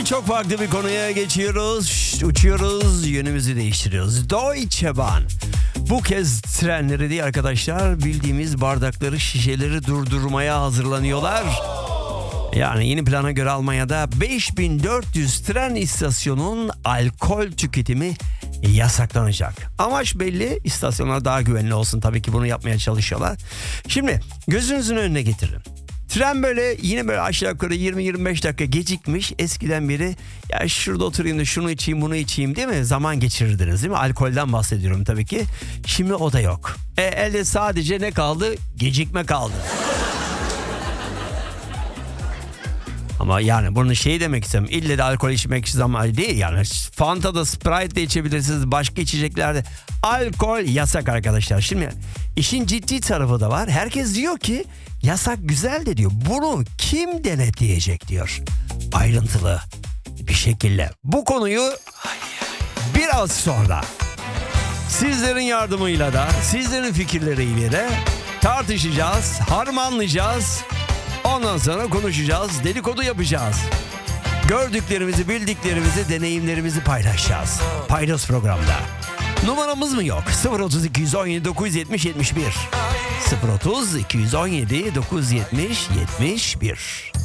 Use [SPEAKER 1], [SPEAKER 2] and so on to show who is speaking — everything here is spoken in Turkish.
[SPEAKER 1] Çok farklı bir konuya geçiyoruz. Uçuyoruz, yönümüzü değiştiriyoruz. Deutsche Bahn. Bu kez trenleri değil arkadaşlar, bildiğimiz bardakları, şişeleri durdurmaya hazırlanıyorlar. Yani yeni plana göre Almanya'da 5400 tren istasyonunun alkol tüketimi yasaklanacak. Amaç belli, istasyonlar daha güvenli olsun, tabii ki bunu yapmaya çalışıyorlar. Şimdi gözünüzün önüne getirin. Tren yine böyle aşağı yukarı 20-25 dakika gecikmiş. Eskiden beri ya şurada oturayım da şunu içeyim bunu içeyim değil mi? Zaman geçirirdiniz değil mi? Alkolden bahsediyorum tabii ki. Şimdi o da yok. Elde sadece ne kaldı? Gecikme kaldı. Ama yani bunun demek istem, ille de alkol içmek zaman değil yani. Fanta'da, Sprite de içebilirsiniz, başka içeceklerde. Alkol yasak arkadaşlar. Şimdi işin ciddi tarafı da var. Herkes diyor ki yasak güzel de diyor. Bunu kim denetleyecek diyor. Ayrıntılı bir şekilde. Bu konuyu biraz sonra sizlerin yardımıyla da, sizlerin fikirleriyle de tartışacağız, harmanlayacağız. Ondan sonra konuşacağız, dedikodu yapacağız. Gördüklerimizi, bildiklerimizi, deneyimlerimizi paylaşacağız. Paydos programda. Numaramız mı yok? 030 217 970 71. 030 217 970 71.